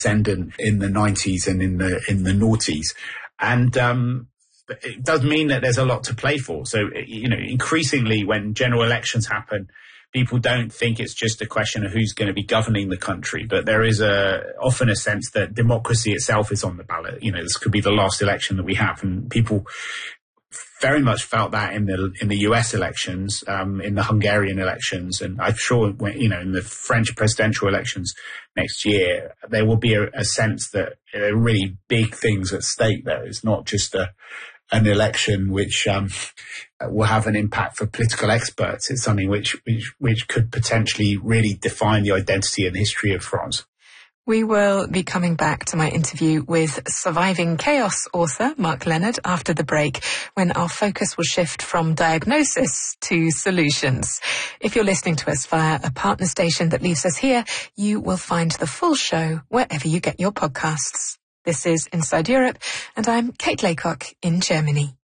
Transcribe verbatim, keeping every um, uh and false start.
ascendant in the nineties and in the in the noughties. And um, it does mean that there's a lot to play for. So, you know, increasingly when general elections happen, people don't think it's just a question of who's going to be governing the country, but there is a often a sense that democracy itself is on the ballot. You know, this could be the last election that we have, and people very much felt that in the in the U S elections, um, in the Hungarian elections, and I'm sure when, you know, in the French presidential elections next year, there will be a, a sense that there are really big things at stake there. It's not just a an election which um, will have an impact for political experts. It's something which, which which could potentially really define the identity and history of France. We will be coming back to my interview with Surviving Chaos author Mark Leonard after the break, when our focus will shift from diagnosis to solutions. If you're listening to us via a partner station that leaves us here, you will find the full show wherever you get your podcasts. This is Inside Europe, and I'm Kate Laycock in Germany.